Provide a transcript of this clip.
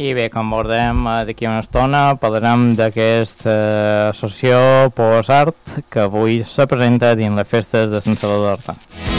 I bé, com veurem d'aquí una estona, parlarem d'aquesta associació Posart que avui se presenta dins les festes de Sant Salvador d'Horta.